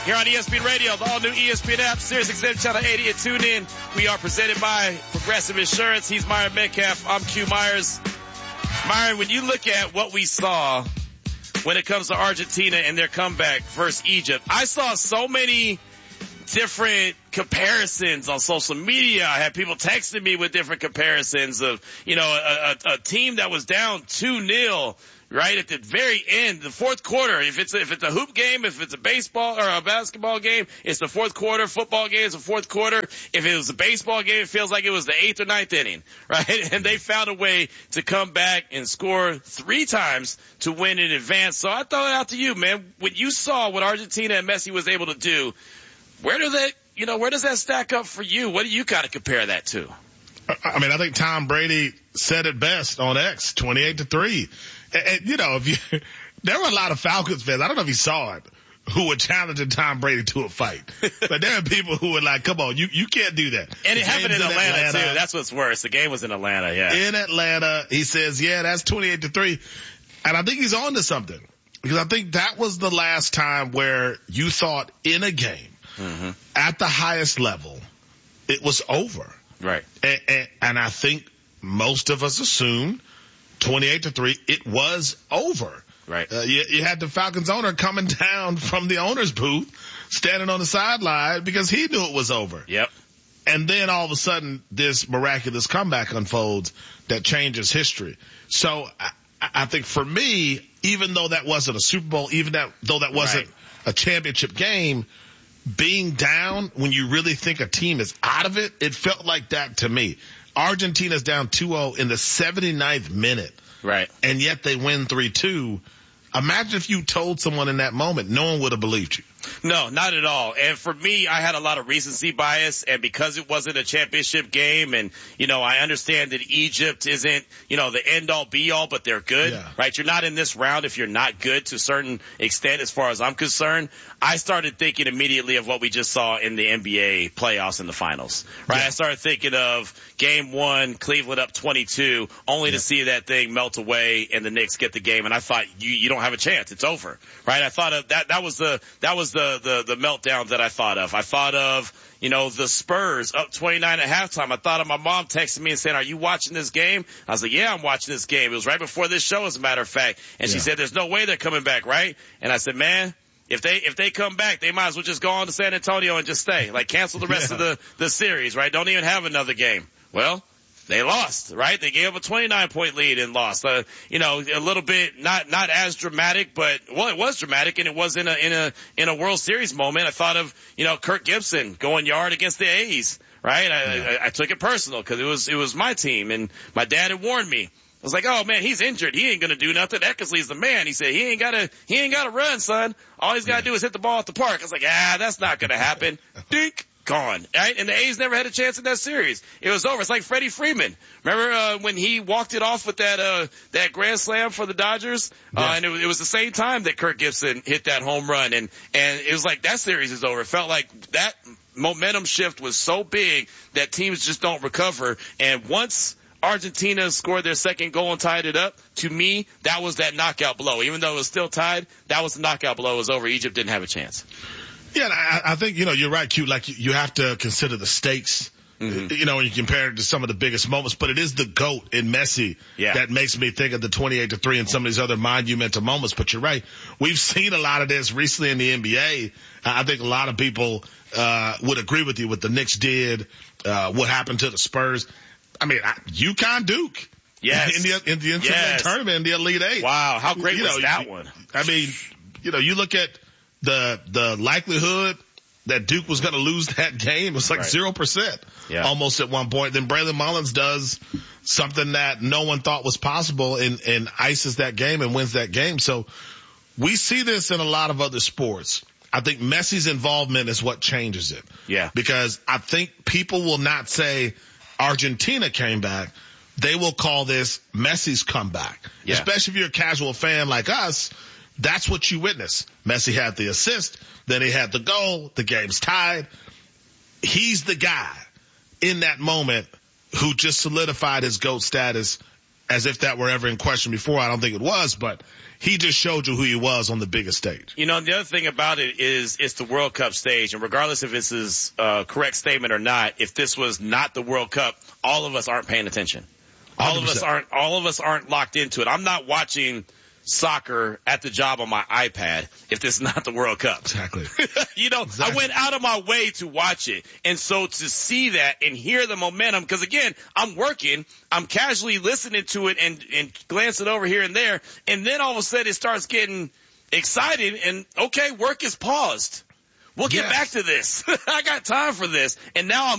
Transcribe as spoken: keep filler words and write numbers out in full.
Here on E S P N Radio, the all-new E S P N app, Sirius X M Channel eighty, and tune in. We are presented by Progressive Insurance. He's Myron Metcalf. I'm Q Myers. Myron, when you look at what we saw when it comes to Argentina and their comeback versus Egypt, I saw so many different comparisons on social media. I had people texting me with different comparisons of, you know, a, a, a team that was down two nil. Right at the very end, the fourth quarter. If it's a, if it's a hoop game, if it's a baseball or a basketball game, it's the fourth quarter. Football game is the fourth quarter. If it was a baseball game, it feels like it was the eighth or ninth inning, right? And they found a way to come back and score three times to win in advance. So I throw it out to you, man. When you saw what Argentina and Messi was able to do, where do that, you know, where does that stack up for you? What do you kind of compare that to? I mean, I think Tom Brady said it best on X, twenty-eight to three. And, and, you know, if you, there were a lot of Falcons fans, I don't know if you saw it, who were challenging Tom Brady to a fight. But there are people who were like, come on, you, you can't do that. And the it happened in Atlanta, Atlanta too. That's what's worse. The game was in Atlanta, yeah. In Atlanta, he says, yeah, that's twenty-eight to three. And I think he's on to something. Because I think that was the last time where you thought in a game, mm-hmm. at the highest level, it was over. Right. And, and, and I think most of us assumed twenty-eight to three, it was over. Right. Uh, you, you had the Falcons owner coming down from the owner's booth, standing on the sideline because he knew it was over. Yep. And then all of a sudden, this miraculous comeback unfolds that changes history. So I, I think for me, even though that wasn't a Super Bowl, even that, though that wasn't right. a championship game, being down when you really think a team is out of it, it felt like that to me. Argentina's down two oh in the seventy-ninth minute. Right. And yet they win three two. Imagine if you told someone in that moment, no one would have believed you. No, not at all. And for me, I had a lot of recency bias, and because it wasn't a championship game, and, you know, I understand that Egypt isn't, you know, the end-all, be-all, but they're good, yeah. right? You're not in this round if you're not good to a certain extent as far as I'm concerned. I started thinking immediately of what we just saw in the N B A playoffs in the finals, right? Yeah. I started thinking of game one, Cleveland up twenty-two, only yeah. to see that thing melt away and the Knicks get the game, and I thought, you, you don't have a chance. It's over, right? I thought of that, that was the, that was the, the, the meltdown that I thought of. I thought of, you know, the Spurs up twenty-nine at halftime. I thought of my mom texting me and saying, are you watching this game? I was like, yeah, I'm watching this game. It was right before this show, as a matter of fact. And yeah. she said, there's no way they're coming back, right? And I said, man, if they, if they come back, they might as well just go on to San Antonio and just stay. Like, cancel the rest yeah. of the, the series, right? Don't even have another game. Well, they lost, right? They gave up a twenty-nine point lead and lost. Uh, you know, a little bit, not, not as dramatic, but, well, it was dramatic, and it was in a, in a, in a World Series moment. I thought of, you know, Kirk Gibson going yard against the A's, right? I, yeah. I, I took it personal because it was, it was my team, and my dad had warned me. I was like, oh man, he's injured. He ain't gonna do nothing. Eckersley's the man. He said, he ain't gotta, he ain't gotta run, son. All he's gotta yeah. do is hit the ball at the park. I was like, ah, that's not gonna happen. Dink. Gone, right? And the A's never had a chance in that series. It was over. It's like Freddie Freeman. Remember, uh, when he walked it off with that, uh, that grand slam for the Dodgers? Yeah. Uh, and it, it was the same time that Kirk Gibson hit that home run. And, and it was like that series is over. It felt like that momentum shift was so big that teams just don't recover. And once Argentina scored their second goal and tied it up, to me, that was that knockout blow. Even though it was still tied, that was the knockout blow. It was over. Egypt didn't have a chance. Yeah, I, I think, you know, you're right, Q. Like, you, you have to consider the stakes, mm-hmm. you know, when you compare it to some of the biggest moments. But it is the GOAT in Messi yeah. that makes me think of the twenty-eight to three and some of these other monumental moments. But you're right. We've seen a lot of this recently in the N B A. I think a lot of people uh would agree with you what the Knicks did, uh what happened to the Spurs. I mean, I, UConn Duke. Yes. In the, in the N C double A yes. tournament, in the Elite Eight. Wow, how great you was know, that you, one? I mean, you know, you look at the the likelihood that Duke was going to lose that game was like right. zero percent yeah. almost at one point. Then Braylon Mullins does something that no one thought was possible and, and ices that game and wins that game. So we see this in a lot of other sports. I think Messi's involvement is what changes it. Yeah. Because I think people will not say Argentina came back. They will call this Messi's comeback. Yeah. Especially if you're a casual fan like us. That's what you witness. Messi had the assist, then he had the goal, the game's tied. He's the guy in that moment who just solidified his GOAT status as if that were ever in question before. I don't think it was, but he just showed you who he was on the biggest stage. You know, the other thing about it is it's the World Cup stage, and regardless if this is a correct statement or not, if this was not the World Cup, all of us aren't paying attention. All one hundred percent. of us aren't, all of us aren't locked into it. I'm not watching soccer at the job on my iPad if this is not the World Cup. Exactly. you know, exactly. I went out of my way to watch it. And so to see that and hear the momentum, because again, I'm working, I'm casually listening to it and, and glancing over here and there. And then all of a sudden it starts getting exciting and okay, work is paused. We'll get yes. back to this. I got time for this. And now I'm